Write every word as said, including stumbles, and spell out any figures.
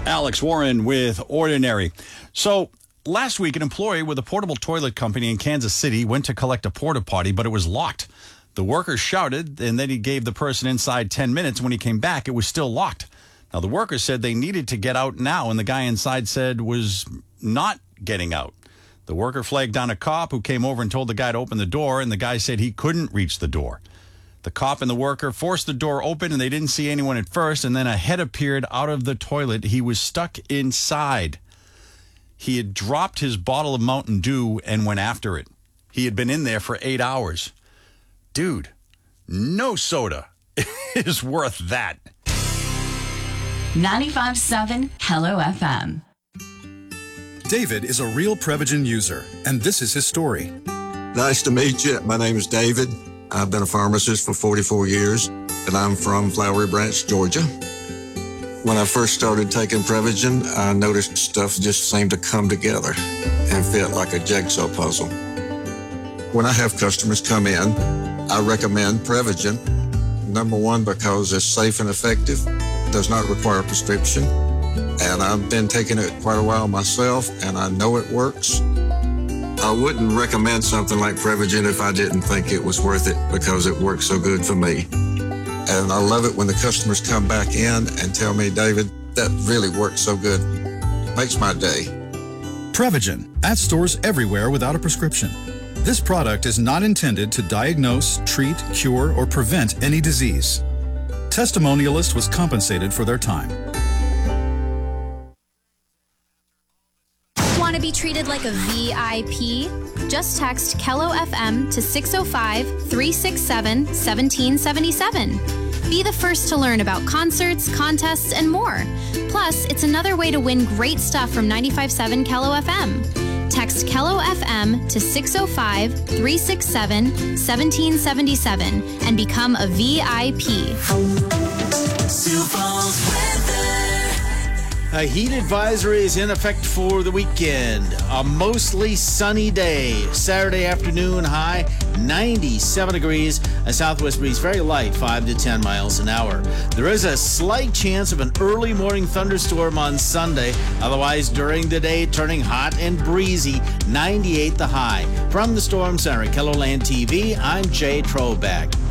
Alex Warren with Ordinary. So last week, an employee with a portable toilet company in Kansas City went to collect a porta potty, but it was locked. The worker shouted, and then he gave the person inside ten minutes. When he came back, it was still locked. Now, the worker said they needed to get out now, and the guy inside said was not getting out. The worker flagged down a cop who came over and told the guy to open the door, and the guy said he couldn't reach the door. The cop and the worker forced the door open, and they didn't see anyone at first, and then a head appeared out of the toilet. He was stuck inside. He had dropped his bottle of Mountain Dew and went after it. He had been in there for eight hours. Dude, no soda is worth that. ninety-five point seven Hello F M. David is a real Prevagen user, and this is his story. Nice to meet you. My name is David. I've been a pharmacist for forty-four years, and I'm from Flowery Branch, Georgia. When I first started taking Prevagen, I noticed stuff just seemed to come together and fit like a jigsaw puzzle. When I have customers come in, I recommend Prevagen. Number one, because it's safe and effective, does not require a prescription, and I've been taking it quite a while myself, and I know it works. I wouldn't recommend something like Prevagen if I didn't think it was worth it, because it works so good for me. And I love it when the customers come back in and tell me, David, that really works so good. Makes my day. Prevagen, at stores everywhere without a prescription. This product is not intended to diagnose, treat, cure, or prevent any disease. Testimonialist was compensated for their time. Want to be treated like a V I P? Just text Kello F M to six oh five, three six seven, one seven seven seven. Be the first to learn about concerts, contests, and more. Plus, it's another way to win great stuff from ninety-five point seven Kello F M. Text Kello F M to six oh five, three six seven, one seven seven seven and become a V I P. Sioux Falls weather. A heat advisory is in effect for the weekend. A mostly sunny day. Saturday afternoon high, ninety-seven degrees. A southwest breeze, very light, five to ten miles an hour. There is a slight chance of an early morning thunderstorm on Sunday. Otherwise, during the day, turning hot and breezy, ninety-eight the high. From the Storm Center at KELOLAND T V, I'm Jay Trobeck.